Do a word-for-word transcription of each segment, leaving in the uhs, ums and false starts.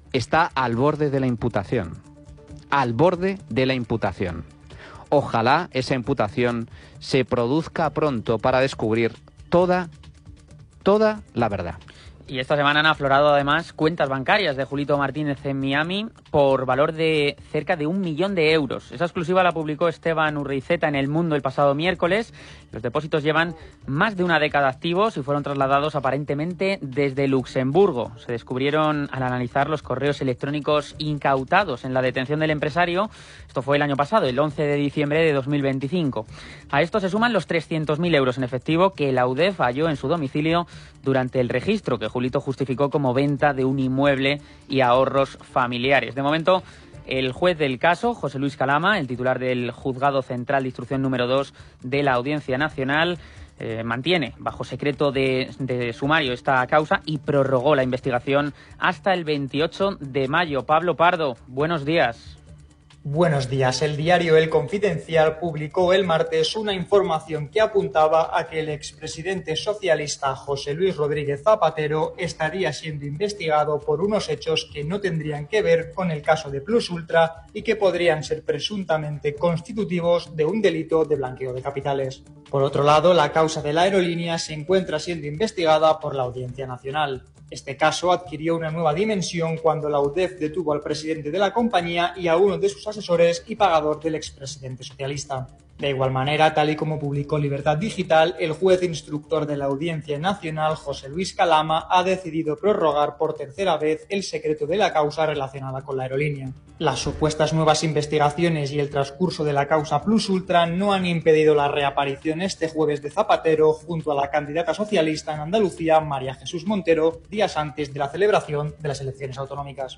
está al borde de la imputación. Al borde de la imputación. Ojalá esa imputación se produzca pronto para descubrir toda, toda la verdad. Y esta semana han aflorado además cuentas bancarias de Julito Martínez en Miami por valor de cerca de un millón de euros. Esa exclusiva la publicó Esteban Urreizeta en El Mundo el pasado miércoles. Los depósitos llevan más de una década activos y fueron trasladados aparentemente desde Luxemburgo. Se descubrieron al analizar los correos electrónicos incautados en la detención del empresario. Esto fue el año pasado, el once de diciembre de dos mil veinticinco. A esto se suman los trescientos mil euros en efectivo que la U D E F halló en su domicilio durante el registro que Julito justificó como venta de un inmueble y ahorros familiares. De momento, el juez del caso, José Luis Calama, el titular del Juzgado Central de Instrucción número dos de la Audiencia Nacional, eh, mantiene bajo secreto de, de sumario esta causa y prorrogó la investigación hasta el veintiocho de mayo. Pablo Pardo, buenos días. Buenos días. El diario El Confidencial publicó el martes una información que apuntaba a que el expresidente socialista José Luis Rodríguez Zapatero estaría siendo investigado por unos hechos que no tendrían que ver con el caso de Plus Ultra y que podrían ser presuntamente constitutivos de un delito de blanqueo de capitales. Por otro lado, la causa de la aerolínea se encuentra siendo investigada por la Audiencia Nacional. Este caso adquirió una nueva dimensión cuando la U D E F detuvo al presidente de la compañía y a uno de sus asesores y pagador del expresidente socialista. De igual manera, tal y como publicó Libertad Digital, el juez instructor de la Audiencia Nacional, José Luis Calama, ha decidido prorrogar por tercera vez el secreto de la causa relacionada con la aerolínea. Las supuestas nuevas investigaciones y el transcurso de la causa Plus Ultra no han impedido la reaparición este jueves de Zapatero junto a la candidata socialista en Andalucía, María Jesús Montero, días antes de la celebración de las elecciones autonómicas.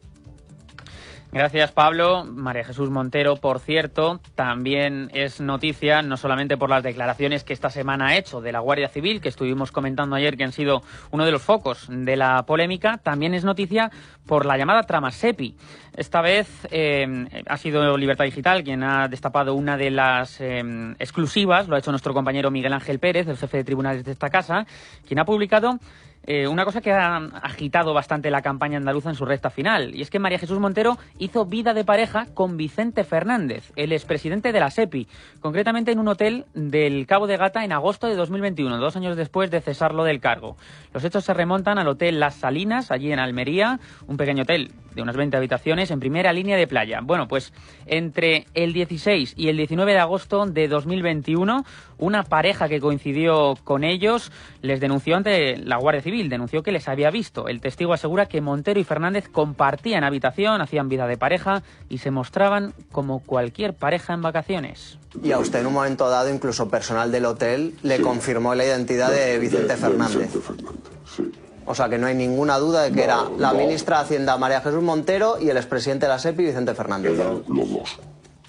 Gracias, Pablo. María Jesús Montero, por cierto, también es noticia, no solamente por las declaraciones que esta semana ha hecho de la Guardia Civil, que estuvimos comentando ayer, que han sido uno de los focos de la polémica, también es noticia por la llamada trama SEPI. Esta vez eh, ha sido Libertad Digital quien ha destapado una de las eh, exclusivas, lo ha hecho nuestro compañero Miguel Ángel Pérez, el jefe de tribunales de esta casa, quien ha publicado Eh, una cosa que ha agitado bastante la campaña andaluza en su recta final, y es que María Jesús Montero hizo vida de pareja con Vicente Fernández, el expresidente de la SEPI, concretamente en un hotel del Cabo de Gata en agosto de dos mil veintiuno, dos años después de cesarlo del cargo. Los hechos se remontan al Hotel Las Salinas, allí en Almería, un pequeño hotel de unas veinte habitaciones en primera línea de playa. Bueno, pues entre el dieciséis y el diecinueve de agosto de dos mil veintiuno, una pareja que coincidió con ellos les denunció ante la Guardia Civil. Denunció que les había visto. El testigo asegura que Montero y Fernández compartían habitación, hacían vida de pareja y se mostraban como cualquier pareja en vacaciones. Y a usted en un momento dado, incluso personal del hotel, le sí. confirmó la identidad de Vicente de, Fernández. De Vicente Fernández, sí. O sea que no hay ninguna duda de que no, era la no. ministra de Hacienda María Jesús Montero y el expresidente de la SEPI Vicente Fernández. Eran los dos.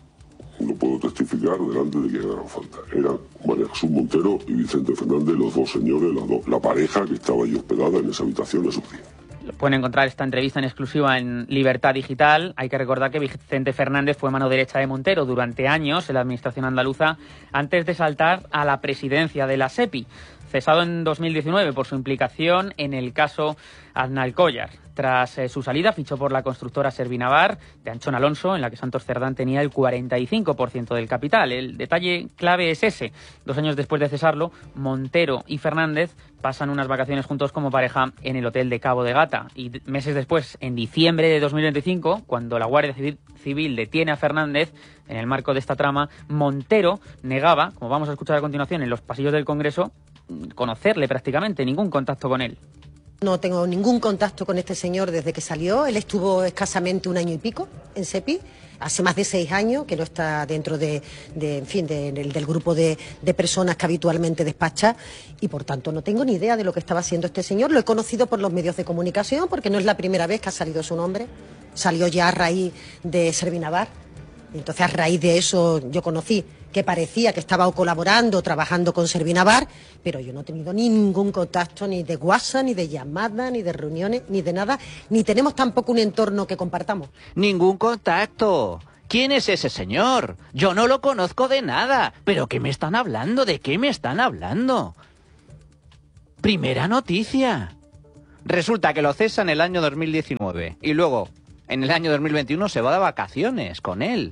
No puedo testificar delante de quien haga falta. Eran María Jesús Montero y Vicente Fernández, los dos señores, la, do, la pareja que estaba ahí hospedada en esa habitación esos días. Pueden encontrar esta entrevista en exclusiva en Libertad Digital. Hay que recordar que Vicente Fernández fue mano derecha de Montero durante años en la administración andaluza antes de saltar a la presidencia de la SEPI, cesado en dos mil diecinueve por su implicación en el caso Aznalcóllar. Tras eh, su salida, fichó por la constructora Servinavar de Anchón Alonso, en la que Santos Cerdán tenía el cuarenta y cinco por ciento del capital. El detalle clave es ese. Dos años después de cesarlo, Montero y Fernández pasan unas vacaciones juntos como pareja en el hotel de Cabo de Gata. Y meses después, en diciembre de dos mil veinticinco, cuando la Guardia Civil, Civil detiene a Fernández, en el marco de esta trama, Montero negaba, como vamos a escuchar a continuación en los pasillos del Congreso, conocerle prácticamente, ningún contacto con él. No tengo ningún contacto con este señor desde que salió. Él estuvo escasamente un año y pico en SEPI, hace más de seis años que no está dentro de, de en fin, de, de, del grupo de, de personas que habitualmente despacha, y por tanto no tengo ni idea de lo que estaba haciendo este señor. Lo he conocido por los medios de comunicación porque no es la primera vez que ha salido su nombre. Salió ya a raíz de Servinavar. Entonces, a raíz de eso yo conocí que parecía que estaba colaborando, trabajando con Servinavar, pero yo no he tenido ningún contacto ni de WhatsApp, ni de llamada, ni de reuniones, ni de nada, ni tenemos tampoco un entorno que compartamos. Ningún contacto. ¿Quién es ese señor? Yo no lo conozco de nada. ¿Pero qué me están hablando? ¿De qué me están hablando? Primera noticia. Resulta que lo cesa en el año dos mil diecinueve y luego en el año dos mil veintiuno se va de vacaciones con él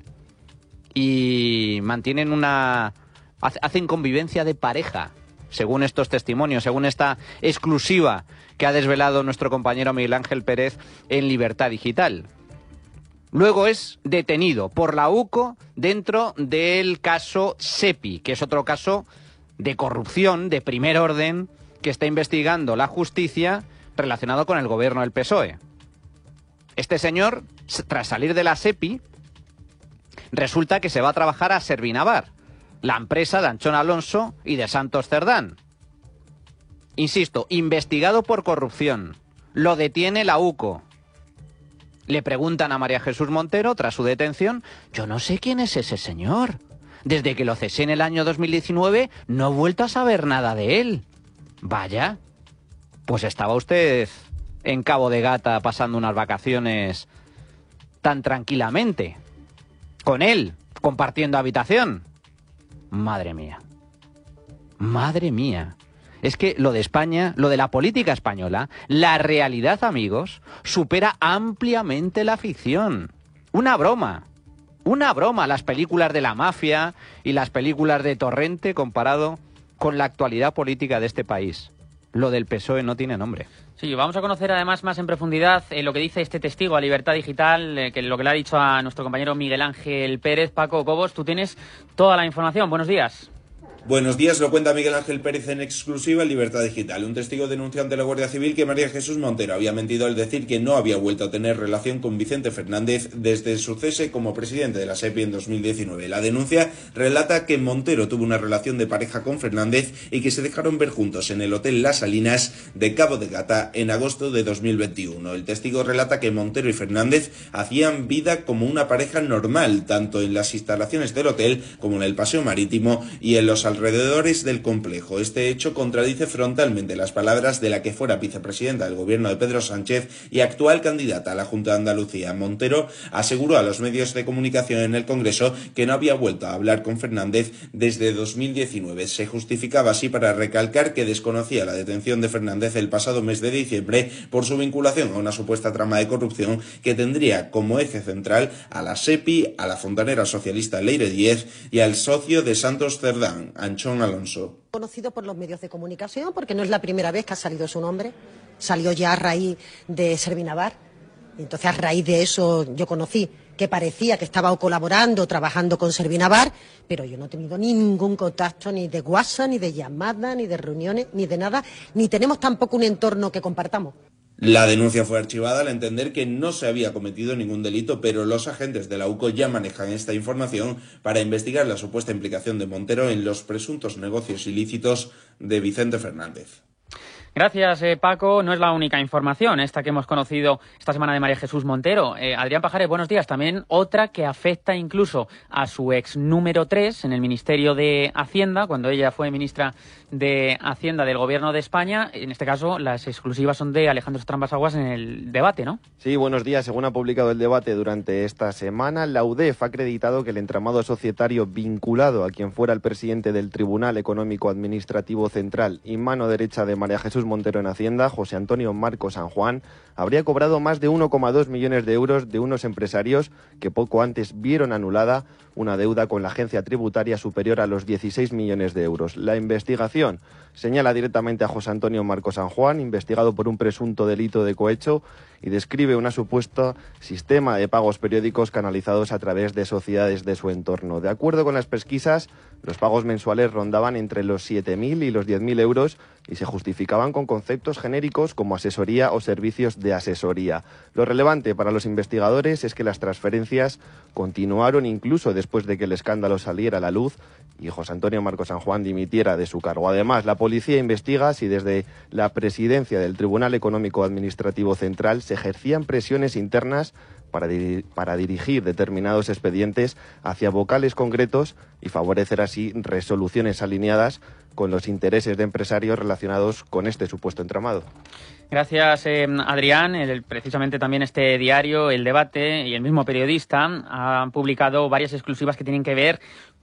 y mantienen una... hacen convivencia de pareja, según estos testimonios, según esta exclusiva que ha desvelado nuestro compañero Miguel Ángel Pérez en Libertad Digital. Luego es detenido por la U C O dentro del caso SEPI, que es otro caso de corrupción de primer orden que está investigando la justicia relacionado con el gobierno del P S O E. Este señor, tras salir de la SEPI, resulta que se va a trabajar a Servinavar, la empresa de Anchón Alonso y de Santos Cerdán. Insisto, investigado por corrupción. Lo detiene la U C O. Le preguntan a María Jesús Montero, tras su detención, yo no sé quién es ese señor. Desde que lo cesé en el año dos mil diecinueve no he vuelto a saber nada de él. Vaya, pues estaba usted en Cabo de Gata pasando unas vacaciones tan tranquilamente. Con él, compartiendo habitación. Madre mía. Madre mía. Es que lo de España, lo de la política española, la realidad, amigos, supera ampliamente la ficción. Una broma. Una broma las películas de la mafia y las películas de Torrente comparado con la actualidad política de este país. Lo del P S O E no tiene nombre. Sí, vamos a conocer además más en profundidad eh, lo que dice este testigo a Libertad Digital, eh, que lo que le ha dicho a nuestro compañero Miguel Ángel Pérez. Paco Cobos, tú tienes toda la información. Buenos días. Buenos días, lo cuenta Miguel Ángel Pérez en exclusiva en Libertad Digital. Un testigo denunció ante la Guardia Civil que María Jesús Montero había mentido al decir que no había vuelto a tener relación con Vicente Fernández desde su cese como presidente de la SEPI en dos mil diecinueve. La denuncia relata que Montero tuvo una relación de pareja con Fernández y que se dejaron ver juntos en el Hotel Las Salinas de Cabo de Gata en agosto de dos mil veintiuno. El testigo relata que Montero y Fernández hacían vida como una pareja normal, tanto en las instalaciones del hotel como en el paseo marítimo y en los alrededores del complejo. Este hecho contradice frontalmente las palabras de la que fuera vicepresidenta del gobierno de Pedro Sánchez y actual candidata a la Junta de Andalucía. Montero aseguró a los medios de comunicación en el Congreso que no había vuelto a hablar con Fernández desde dos mil diecinueve. Se justificaba así para recalcar que desconocía la detención de Fernández el pasado mes de diciembre por su vinculación a una supuesta trama de corrupción que tendría como eje central a la SEPI, a la fontanera socialista Leire Díez y al socio de Santos Cerdán, Anchón Alonso. Conocido por los medios de comunicación, porque no es la primera vez que ha salido su nombre. Salió ya a raíz de Servinavar. Entonces, a raíz de eso, yo conocí que parecía que estaba colaborando, trabajando con Servinavar, pero yo no he tenido ningún contacto ni de WhatsApp, ni de llamada, ni de reuniones, ni de nada, ni tenemos tampoco un entorno que compartamos. La denuncia fue archivada al entender que no se había cometido ningún delito, pero los agentes de la U C O ya manejan esta información para investigar la supuesta implicación de Montero en los presuntos negocios ilícitos de Vicente Fernández. Gracias, eh, Paco. No es la única información esta que hemos conocido esta semana de María Jesús Montero. Eh, Adrián Pajares, buenos días. También otra que afecta incluso a su ex número tres en el Ministerio de Hacienda, cuando ella fue ministra de Hacienda del Gobierno de España. En este caso, las exclusivas son de Alejandro Estrambas Aguas en el debate, ¿no? Sí, buenos días. Según ha publicado el debate durante esta semana, la U D E F ha acreditado que el entramado societario vinculado a quien fuera el presidente del Tribunal Económico Administrativo Central y mano derecha de María Jesús Montero en Hacienda, José Antonio Marco San Juan, habría cobrado más de uno coma dos millones de euros de unos empresarios que poco antes vieron anulada una deuda con la agencia tributaria superior a los dieciséis millones de euros. La investigación señala directamente a José Antonio Marco San Juan, investigado por un presunto delito de cohecho, y describe una supuesta sistema de pagos periódicos canalizados a través de sociedades de su entorno. De acuerdo con las pesquisas, los pagos mensuales rondaban entre los siete mil y los diez mil euros y se justificaban con conceptos genéricos como asesoría o servicios de asesoría. Lo relevante para los investigadores es que las transferencias continuaron incluso después de que el escándalo saliera a la luz y José Antonio Marco San Juan dimitiera de su cargo. Además, la policía investiga si desde la presidencia del Tribunal Económico Administrativo Central se ejercían presiones internas para, dir- para dirigir determinados expedientes hacia vocales concretos y favorecer así resoluciones alineadas con los intereses de empresarios relacionados con este supuesto entramado. Gracias, eh, Adrián. El, precisamente también este diario, El Debate, y el mismo periodista han publicado varias exclusivas que tienen que ver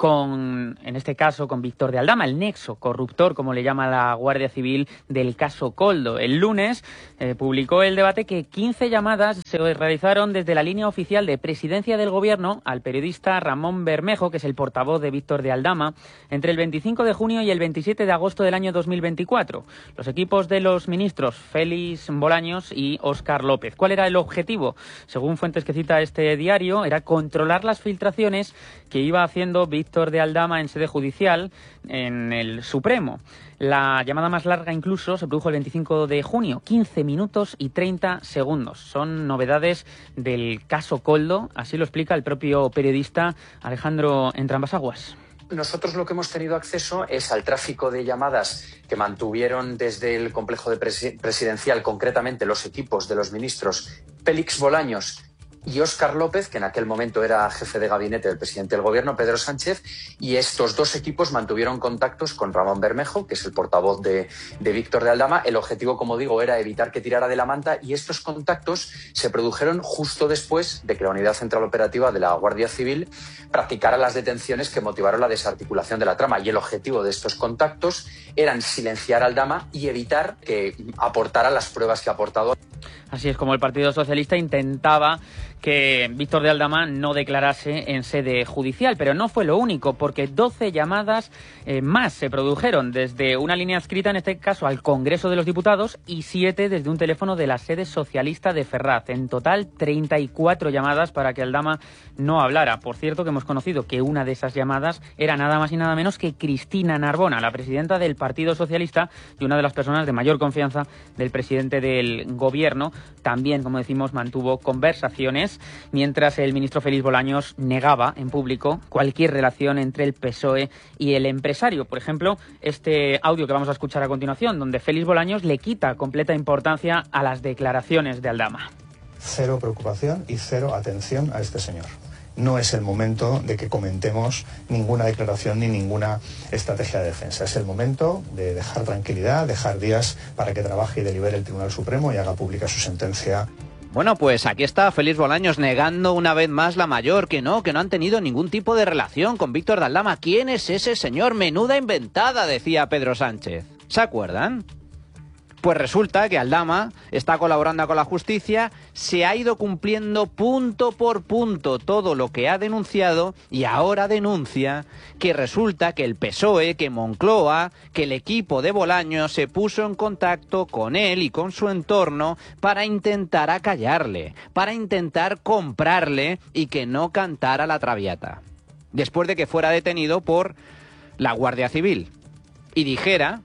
con, en este caso, con Víctor de Aldama, el nexo corruptor, como le llama la Guardia Civil, del caso Koldo. El lunes eh, publicó El Debate que quince llamadas se realizaron desde la línea oficial de Presidencia del Gobierno al periodista Ramón Bermejo, que es el portavoz de Víctor de Aldama, entre el veinticinco de junio y el veintisiete de agosto del año dos mil veinticuatro. Los equipos de los ministros Félix Bolaños y Óscar López. ¿Cuál era el objetivo? Según fuentes que cita este diario, era controlar las filtraciones que iba haciendo Víctor de Aldama en sede judicial en el Supremo. La llamada más larga incluso se produjo el veinticinco de junio, quince minutos y treinta segundos. Son novedades del caso Koldo, así lo explica el propio periodista Alejandro Entrambas-Aguas. Nosotros lo que hemos tenido acceso es al tráfico de llamadas que mantuvieron desde el complejo de presi- presidencial, concretamente los equipos de los ministros Félix Bolaños y Óscar López, que en aquel momento era jefe de gabinete del presidente del gobierno, Pedro Sánchez, y estos dos equipos mantuvieron contactos con Ramón Bermejo, que es el portavoz de, de Víctor de Aldama. El objetivo, como digo, era evitar que tirara de la manta, y estos contactos se produjeron justo después de que la Unidad Central Operativa de la Guardia Civil practicara las detenciones que motivaron la desarticulación de la trama. Y el objetivo de estos contactos eran silenciar a Aldama y evitar que aportara las pruebas que ha aportado. Así es como el Partido Socialista intentaba que Víctor de Aldama no declarase en sede judicial, pero no fue lo único, porque doce llamadas eh, más se produjeron desde una línea adscrita, en este caso al Congreso de los Diputados, y siete desde un teléfono de la sede socialista de Ferraz. En total, treinta y cuatro llamadas para que Aldama no hablara. Por cierto, que hemos conocido que una de esas llamadas era nada más y nada menos que Cristina Narbona, la presidenta del Partido Socialista y una de las personas de mayor confianza del presidente del Gobierno. También, como decimos, mantuvo conversaciones, mientras el ministro Félix Bolaños negaba en público cualquier relación entre el P S O E y el empresario. Por ejemplo, este audio que vamos a escuchar a continuación, donde Félix Bolaños le quita completa importancia a las declaraciones de Aldama. Cero preocupación y cero atención a este señor. No es el momento de que comentemos ninguna declaración ni ninguna estrategia de defensa. Es el momento de dejar tranquilidad, dejar días para que trabaje y delibere el Tribunal Supremo y haga pública su sentencia. Bueno, pues aquí está Félix Bolaños negando una vez más la mayor, que no, que no han tenido ningún tipo de relación con Víctor de Aldama. ¿Quién es ese señor? Menuda inventada, decía Pedro Sánchez. ¿Se acuerdan? Pues resulta que Aldama está colaborando con la justicia, se ha ido cumpliendo punto por punto todo lo que ha denunciado, y ahora denuncia que resulta que el P S O E, que Moncloa, que el equipo de Bolaños se puso en contacto con él y con su entorno para intentar acallarle, para intentar comprarle y que no cantara la Traviata, después de que fuera detenido por la Guardia Civil y dijera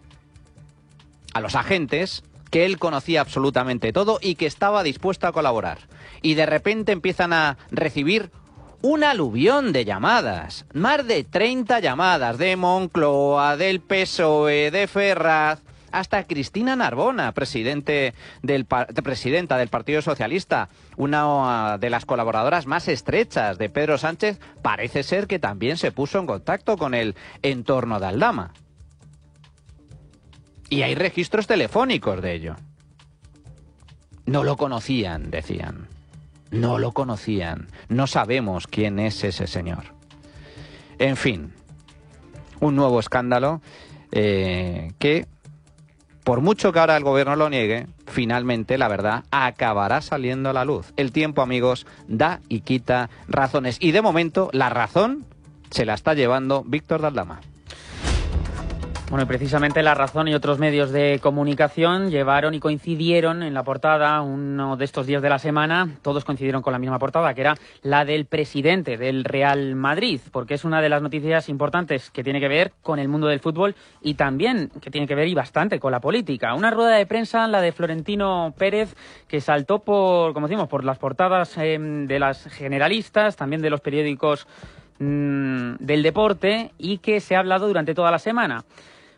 a los agentes que él conocía absolutamente todo y que estaba dispuesto a colaborar. Y de repente empiezan a recibir un aluvión de llamadas, más de treinta llamadas de Moncloa, del P S O E, de Ferraz, hasta Cristina Narbona, presidente del, presidenta del Partido Socialista, una de las colaboradoras más estrechas de Pedro Sánchez, parece ser que también se puso en contacto con el entorno de Aldama. Y hay registros telefónicos de ello. No lo conocían, decían. No lo conocían. No sabemos quién es ese señor. En fin, un nuevo escándalo eh, que, por mucho que ahora el gobierno lo niegue, finalmente la verdad acabará saliendo a la luz. El tiempo, amigos, da y quita razones. Y de momento la razón se la está llevando Víctor de Aldama. Bueno, y precisamente La Razón y otros medios de comunicación llevaron y coincidieron en la portada uno de estos días de la semana. Todos coincidieron con la misma portada, que era la del presidente del Real Madrid, porque es una de las noticias importantes que tiene que ver con el mundo del fútbol y también que tiene que ver y bastante con la política. Una rueda de prensa, la de Florentino Pérez, que saltó por, como decimos, por las portadas eh, de las generalistas, también de los periódicos mmm, del deporte, y que se ha hablado durante toda la semana.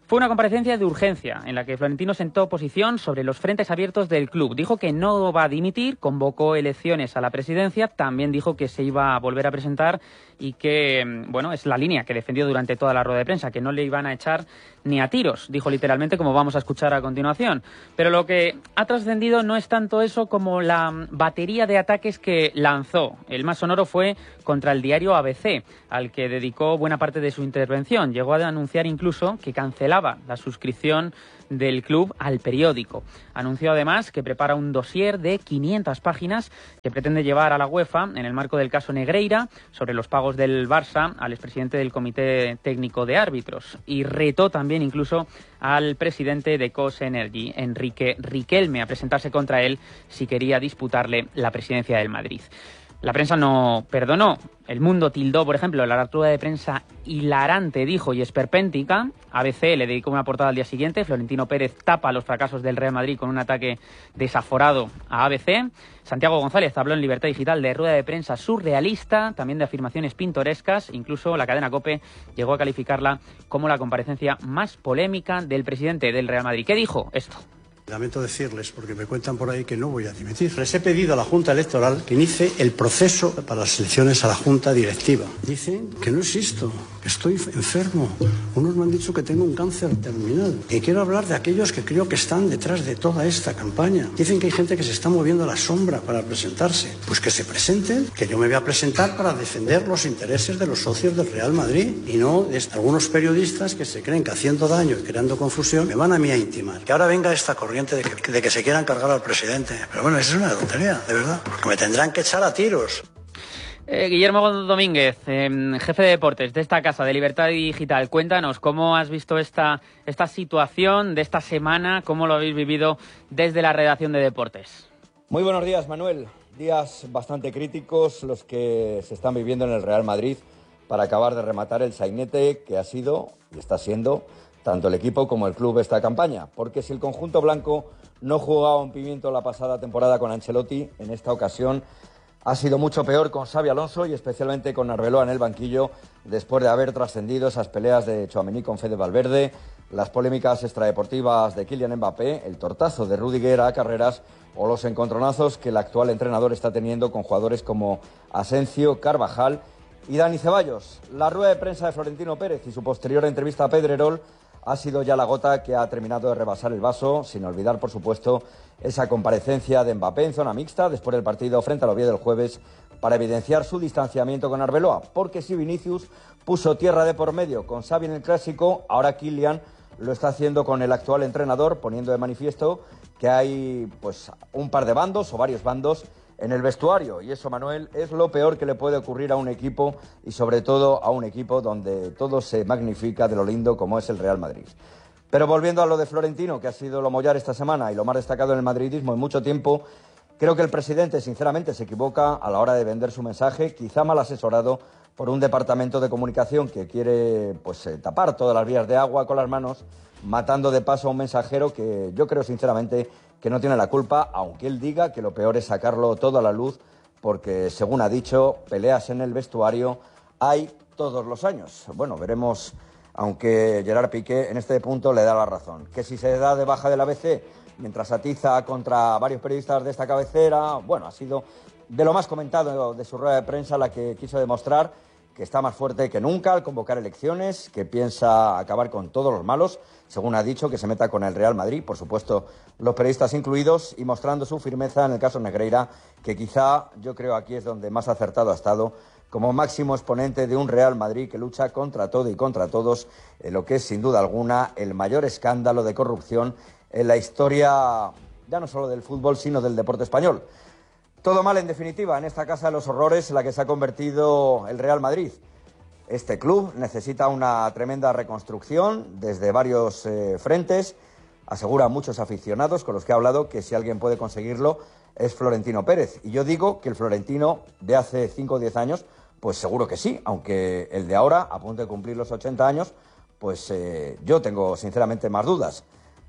Fue una comparecencia de urgencia en la que Florentino sentó posición sobre los frentes abiertos del club. Dijo que no va a dimitir, convocó elecciones a la presidencia, también dijo que se iba a volver a presentar y que, bueno, es la línea que defendió durante toda la rueda de prensa, que no le iban a echar ni a tiros, dijo literalmente, como vamos a escuchar a continuación. Pero lo que ha trascendido no es tanto eso como la batería de ataques que lanzó. El más sonoro fue contra el diario A B C, al que dedicó buena parte de su intervención. Llegó a anunciar incluso que cancelaba la suscripción del club al periódico. Anunció además que prepara un dossier de quinientas páginas que pretende llevar a la UEFA en el marco del caso Negreira sobre los pagos del Barça al expresidente del Comité Técnico de Árbitros, y retó también incluso al presidente de Cos Energy, Enrique Riquelme, a presentarse contra él si quería disputarle la presidencia del Madrid. La prensa no perdonó. El Mundo tildó, por ejemplo, la rueda de prensa hilarante, dijo, y esperpéntica. A B C le dedicó una portada al día siguiente. Florentino Pérez tapa los fracasos del Real Madrid con un ataque desaforado a A B C. Santiago González habló en Libertad Digital de rueda de prensa surrealista, también de afirmaciones pintorescas. Incluso la cadena COPE llegó a calificarla como la comparecencia más polémica del presidente del Real Madrid. ¿Qué dijo? Esto. Lamento decirles, porque me cuentan por ahí que no voy a dimitir. Les he pedido a la Junta Electoral que inicie el proceso para las elecciones a la Junta Directiva. Dicen que no existo, que estoy enfermo. Unos me han dicho que tengo un cáncer terminal. Y quiero hablar de aquellos que creo que están detrás de toda esta campaña. Dicen que hay gente que se está moviendo a la sombra para presentarse. Pues que se presenten, que yo me voy a presentar para defender los intereses de los socios del Real Madrid y no de algunos periodistas que se creen que haciendo daño y creando confusión me van a mí a intimar. Que ahora venga esta corriente De que, de que se quieran cargar al presidente. Pero bueno, eso es una tontería, de verdad. Porque me tendrán que echar a tiros. Eh, Guillermo Domínguez, eh, jefe de deportes de esta casa de Libertad Digital, cuéntanos cómo has visto esta, esta situación de esta semana, cómo lo habéis vivido desde la redacción de deportes. Muy buenos días, Manuel. Días bastante críticos los que se están viviendo en el Real Madrid para acabar de rematar el sainete que ha sido y está siendo tanto el equipo como el club esta campaña, porque si el conjunto blanco no jugaba un pimiento la pasada temporada con Ancelotti, en esta ocasión ha sido mucho peor con Xabi Alonso y especialmente con Arbeloa en el banquillo, después de haber trascendido esas peleas de Tchouaméni con Fede Valverde, las polémicas extradeportivas de Kylian Mbappé, el tortazo de Rudiger a Carreras o los encontronazos que el actual entrenador está teniendo con jugadores como Asensio, Carvajal y Dani Ceballos. La rueda de prensa de Florentino Pérez y su posterior entrevista a Pedrerol ha sido ya la gota que ha terminado de rebasar el vaso, sin olvidar, por supuesto, esa comparecencia de Mbappé en zona mixta después del partido frente al Oviedo del jueves para evidenciar su distanciamiento con Arbeloa, porque si Vinicius puso tierra de por medio con Xavi en el Clásico, ahora Kylian lo está haciendo con el actual entrenador, poniendo de manifiesto que hay pues un par de bandos o varios bandos en el vestuario, y eso, Manuel, es lo peor que le puede ocurrir a un equipo y sobre todo a un equipo donde todo se magnifica de lo lindo como es el Real Madrid. Pero volviendo a lo de Florentino, que ha sido lo mollar esta semana y lo más destacado en el madridismo en mucho tiempo, creo que el presidente sinceramente se equivoca a la hora de vender su mensaje, quizá mal asesorado por un departamento de comunicación que quiere pues eh, tapar todas las vías de agua con las manos, matando de paso a un mensajero que yo creo sinceramente que no tiene la culpa, aunque él diga que lo peor es sacarlo todo a la luz, porque, según ha dicho, peleas en el vestuario hay todos los años. Bueno, veremos, aunque Gerard Piqué en este punto le da la razón. Que si se da de baja del A B C, mientras atiza contra varios periodistas de esta cabecera, bueno, ha sido de lo más comentado de su rueda de prensa la que quiso demostrar que está más fuerte que nunca al convocar elecciones, que piensa acabar con todos los malos, según ha dicho, que se meta con el Real Madrid, por supuesto los periodistas incluidos, y mostrando su firmeza en el caso Negreira, que quizá yo creo aquí es donde más acertado ha estado, como máximo exponente de un Real Madrid que lucha contra todo y contra todos, en lo que es sin duda alguna el mayor escándalo de corrupción en la historia, ya no solo del fútbol, sino del deporte español. Todo mal, en definitiva, en esta casa de los horrores en la que se ha convertido el Real Madrid. Este club necesita una tremenda reconstrucción desde varios eh, frentes. Aseguran muchos aficionados con los que he hablado que si alguien puede conseguirlo es Florentino Pérez. Y yo digo que el Florentino de hace cinco o diez años, pues seguro que sí, aunque el de ahora, a punto de cumplir los ochenta años, pues eh, yo tengo sinceramente más dudas.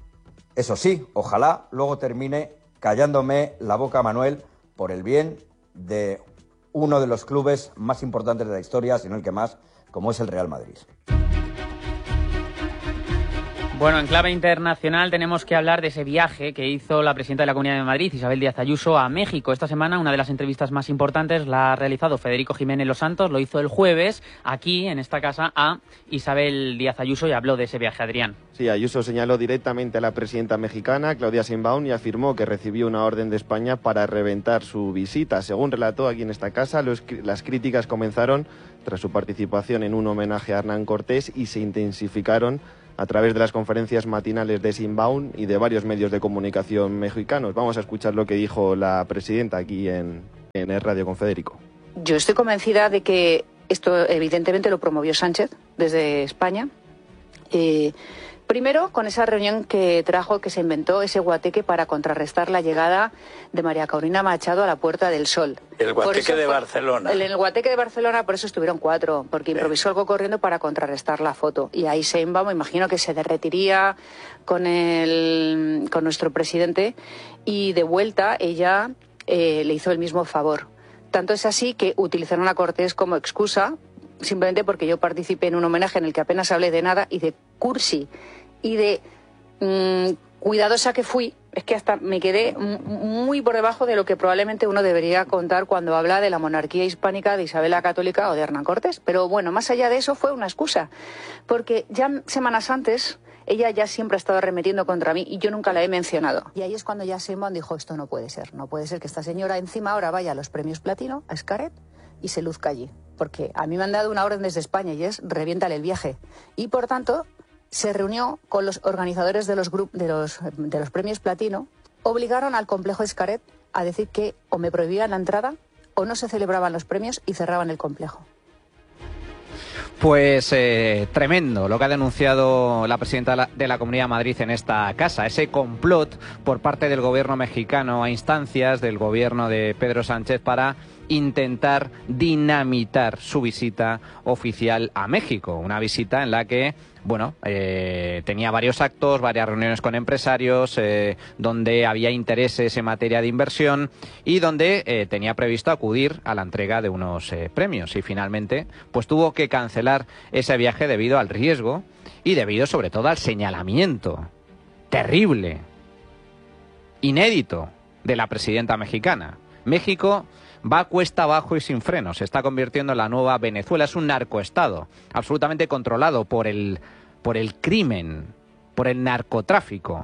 Eso sí, ojalá luego termine callándome la boca, Manuel, por el bien de uno de los clubes más importantes de la historia, si no el que más, como es el Real Madrid. Bueno, en clave internacional tenemos que hablar de ese viaje que hizo la presidenta de la Comunidad de Madrid, Isabel Díaz Ayuso, a México. Esta semana una de las entrevistas más importantes la ha realizado Federico Jiménez Los Santos, lo hizo el jueves aquí en esta casa a Isabel Díaz Ayuso y habló de ese viaje, Adrián. Sí, Ayuso señaló directamente a la presidenta mexicana, Claudia Sheinbaum, y afirmó que recibió una orden de España para reventar su visita. Según relató aquí en esta casa, los, las críticas comenzaron tras su participación en un homenaje a Hernán Cortés y se intensificaron a través de las conferencias matinales de Sheinbaum y de varios medios de comunicación mexicanos. Vamos a escuchar lo que dijo la presidenta aquí en, en el Radio con Federico. Yo estoy convencida de que esto evidentemente lo promovió Sánchez desde España. Eh, primero, con esa reunión que trajo, que se inventó ese guateque para contrarrestar la llegada de María Corina Machado a la Puerta del Sol. El guateque de Barcelona. En el guateque de Barcelona, por eso estuvieron cuatro, porque improvisó algo corriendo para contrarrestar la foto. Y ahí Sheinbaum, me imagino que se derretiría con, el, con nuestro presidente y de vuelta ella eh, le hizo el mismo favor. Tanto es así que utilizaron a Cortés como excusa, simplemente porque yo participé en un homenaje en el que apenas hablé de nada y de cursi y de mmm, cuidadosa que fui. Es que hasta me quedé muy por debajo de lo que probablemente uno debería contar cuando habla de la monarquía hispánica de Isabel la Católica o de Hernán Cortés. Pero bueno, más allá de eso fue una excusa, porque ya semanas antes ella ya siempre ha estado arremetiendo contra mí y yo nunca la he mencionado. Y ahí es cuando ya Sheinbaum dijo, esto no puede ser, no puede ser que esta señora encima ahora vaya a los premios Platino, a Xcaret, y se luzca allí. Porque a mí me han dado una orden desde España y es reviéntale el viaje. Y por tanto se reunió con los organizadores de los, grup de los, de los premios Platino, obligaron al complejo Xcaret a decir que o me prohibían la entrada o no se celebraban los premios y cerraban el complejo. Pues eh, tremendo lo que ha denunciado la presidenta de la, de la Comunidad de Madrid en esta casa, ese complot por parte del gobierno mexicano a instancias del gobierno de Pedro Sánchez para intentar dinamitar su visita oficial a México, una visita en la que, bueno, eh, tenía varios actos, varias reuniones con empresarios, eh, donde había intereses en materia de inversión y donde eh, tenía previsto acudir a la entrega de unos eh, premios y finalmente pues tuvo que cancelar ese viaje debido al riesgo y debido sobre todo al señalamiento terrible, inédito de la presidenta mexicana. México va cuesta abajo y sin frenos. Se está convirtiendo en la nueva Venezuela. Es un narcoestado absolutamente controlado por el, por el crimen, por el narcotráfico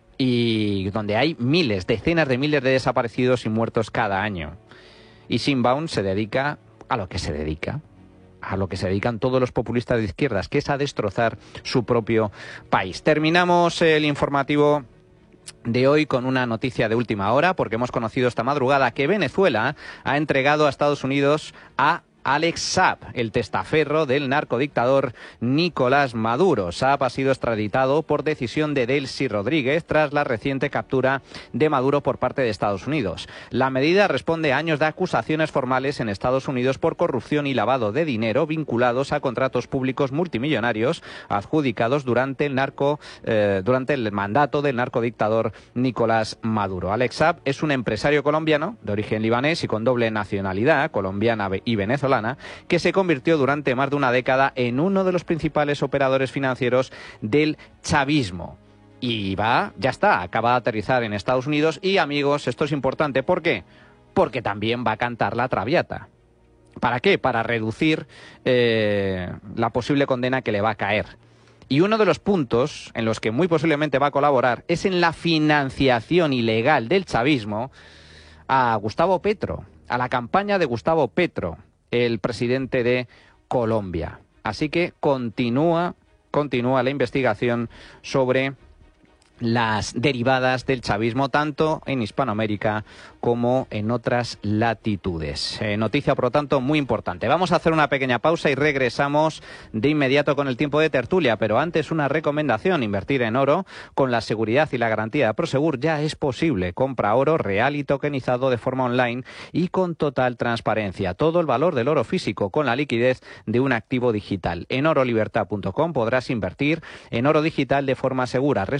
y donde hay miles, decenas de miles de desaparecidos y muertos cada año. Y Sheinbaum se dedica a lo que se dedica, a lo que se dedican todos los populistas de izquierdas, que es a destrozar su propio país. Terminamos el informativo de hoy con una noticia de última hora, porque hemos conocido esta madrugada que Venezuela ha entregado a Estados Unidos a Alex Saab, el testaferro del narcodictador Nicolás Maduro. Saab ha sido extraditado por decisión de Delcy Rodríguez tras la reciente captura de Maduro por parte de Estados Unidos. La medida responde a años de acusaciones formales en Estados Unidos por corrupción y lavado de dinero vinculados a contratos públicos multimillonarios adjudicados durante el narco eh, durante el mandato del narcodictador Nicolás Maduro. Alex Saab es un empresario colombiano de origen libanés y con doble nacionalidad, colombiana y venezolana, que se convirtió durante más de una década en uno de los principales operadores financieros del chavismo. Y va, ya está, acaba de aterrizar en Estados Unidos y, amigos, esto es importante. ¿Por qué? Porque también va a cantar la Traviata. ¿Para qué? Para reducir eh, la posible condena que le va a caer. Y uno de los puntos en los que muy posiblemente va a colaborar es en la financiación ilegal del chavismo a Gustavo Petro, a la campaña de Gustavo Petro, el presidente de Colombia. Así que continúa, continúa la investigación sobre las derivadas del chavismo, tanto en Hispanoamérica como en otras latitudes. Eh, noticia, por lo tanto, muy importante. Vamos a hacer una pequeña pausa y regresamos de inmediato con el tiempo de tertulia, pero antes una recomendación: invertir en oro con la seguridad y la garantía de Prosegur ya es posible. Compra oro real y tokenizado de forma online y con total transparencia. Todo el valor del oro físico con la liquidez de un activo digital. En oro libertad punto com podrás invertir en oro digital de forma segura, respaldado por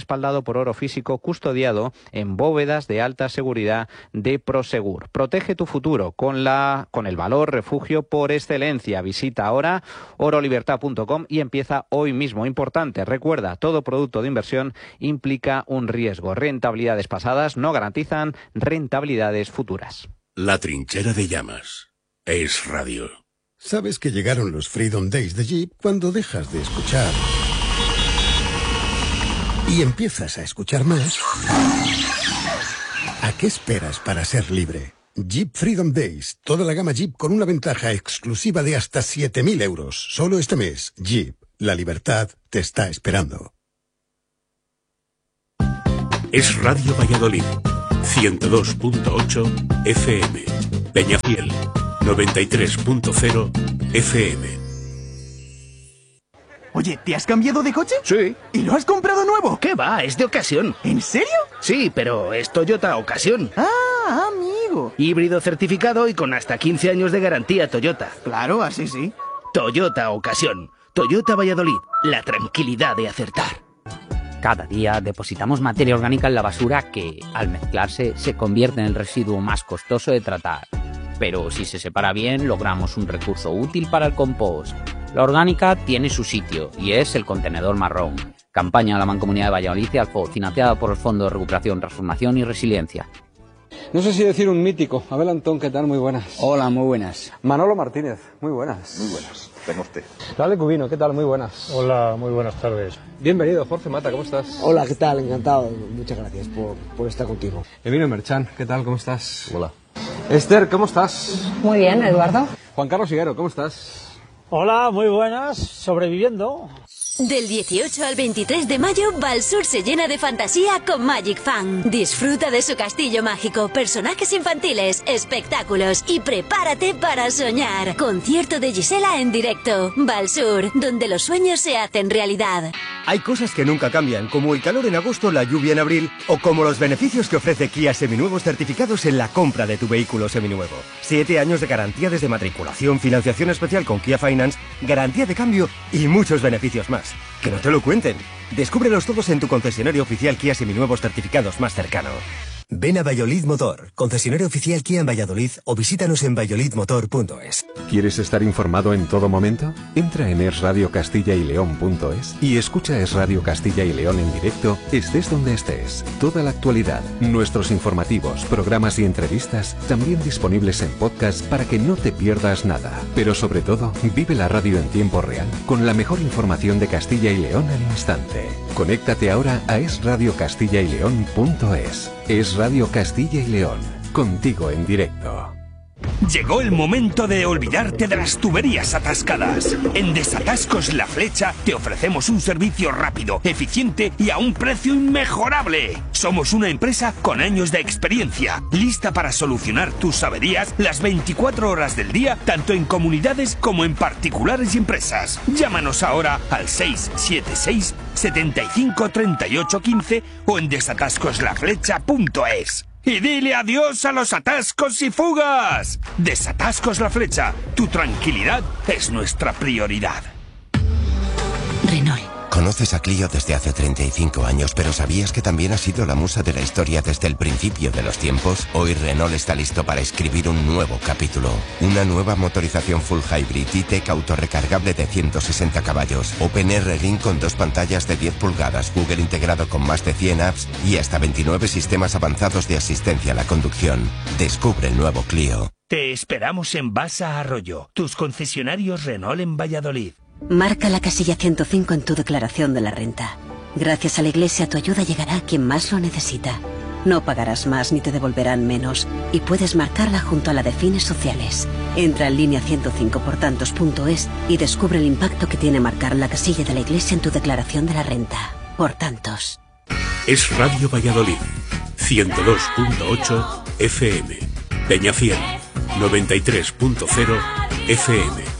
por oro físico custodiado en bóvedas de alta seguridad de Prosegur. Protege tu futuro con, la, con el valor refugio por excelencia. Visita ahora oro libertad punto com y empieza hoy mismo. Importante, recuerda, todo producto de inversión implica un riesgo. Rentabilidades pasadas no garantizan rentabilidades futuras. La trinchera de llamas. Es radio. Sabes que llegaron los Freedom Days de Jeep cuando dejas de escuchar y empiezas a escuchar más. ¿A qué esperas para ser libre? Jeep Freedom Days. Toda la gama Jeep con una ventaja exclusiva de hasta siete mil euros. Solo este mes. Jeep. La libertad te está esperando. Es Radio Valladolid. ciento dos punto ocho F M. Peñafiel. noventa y tres punto cero F M. Oye, ¿te has cambiado de coche? Sí. ¿Y lo has comprado nuevo? ¿Qué va? Es de ocasión. ¿En serio? Sí, pero es Toyota Ocasión. Ah, amigo. Híbrido certificado y con hasta quince años de garantía Toyota. Claro, así sí. Toyota Ocasión. Toyota Valladolid. La tranquilidad de acertar. Cada día depositamos materia orgánica en la basura que, al mezclarse, se convierte en el residuo más costoso de tratar. Pero si se separa bien, logramos un recurso útil para el compost. La orgánica tiene su sitio y es el contenedor marrón. Campaña de la Mancomunidad de Valladolid y Alfo, financiada por el Fondo de Recuperación, Transformación y Resiliencia. No sé si decir un mítico. Abel Antón, ¿qué tal? Muy buenas. Hola, muy buenas. Manolo Martínez, muy buenas. Muy buenas. Venga usted. Dale Cubino, ¿qué tal? Muy buenas. Hola, muy buenas tardes. Bienvenido, Jorge Mata, ¿cómo estás? Hola, ¿qué tal? Encantado. Muchas gracias por, por estar contigo. Emilio Merchan, ¿qué tal? ¿Cómo estás? Hola. Esther, ¿cómo estás? Muy bien, Eduardo. Juan Carlos Higuero, ¿cómo estás? Hola, muy buenas. Sobreviviendo. Del dieciocho al veintitrés de mayo, Valsur se llena de fantasía con Magic Fan. Disfruta de su castillo mágico, personajes infantiles, espectáculos y prepárate para soñar. Concierto de Gisela en directo. Valsur, donde los sueños se hacen realidad. Hay cosas que nunca cambian, como el calor en agosto, la lluvia en abril, o como los beneficios que ofrece Kia Seminuevos certificados en la compra de tu vehículo seminuevo. Siete años de garantía desde matriculación, financiación especial con Kia Finance, garantía de cambio y muchos beneficios más. Que no te lo cuenten. Descúbrelos todos en tu concesionario oficial Kia Seminuevos certificados más cercano. Ven a Valladolid Motor, concesionario oficial Kia en Valladolid, o visítanos en valladolid motor punto es. ¿Quieres estar informado en todo momento? Entra en es radio castilla y león punto es y escucha Es Radio Castilla y León en directo, estés donde estés. Toda la actualidad, nuestros informativos, programas y entrevistas, también disponibles en podcast para que no te pierdas nada. Pero sobre todo, vive la radio en tiempo real, con la mejor información de Castilla y León al instante. Conéctate ahora a es radio castilla y león punto es. Es Radio Castilla y León, contigo en directo. Llegó el momento de olvidarte de las tuberías atascadas. En Desatascos La Flecha te ofrecemos un servicio rápido, eficiente y a un precio inmejorable. Somos una empresa con años de experiencia, lista para solucionar tus averías las veinticuatro horas del día, tanto en comunidades como en particulares y empresas. Llámanos ahora al seis siete seis, setenta y cinco, treinta y ocho, quince o en desatascos la flecha punto es. Y dile adiós a los atascos y fugas. Desatascos La Flecha. Tu tranquilidad es nuestra prioridad. Renault. Conoces a Clio desde hace treinta y cinco años, pero ¿sabías que también ha sido la musa de la historia desde el principio de los tiempos? Hoy Renault está listo para escribir un nuevo capítulo. Una nueva motorización full hybrid E-Tech autorrecargable de ciento sesenta caballos. OpenR Ring con dos pantallas de diez pulgadas, Google integrado con más de cien apps y hasta veintinueve sistemas avanzados de asistencia a la conducción. Descubre el nuevo Clio. Te esperamos en Basa Arroyo, tus concesionarios Renault en Valladolid. Marca la casilla ciento cinco en tu declaración de la renta. Gracias a la Iglesia tu ayuda llegará a quien más lo necesita. No pagarás más ni te devolverán menos y puedes marcarla junto a la de fines sociales. Entra en línea ciento cinco por tantos punto es y descubre el impacto que tiene marcar la casilla de la Iglesia en tu declaración de la renta. Por tantos. Es Radio Valladolid, ciento dos punto ocho F M. Peñafiel, noventa y tres punto cero F M.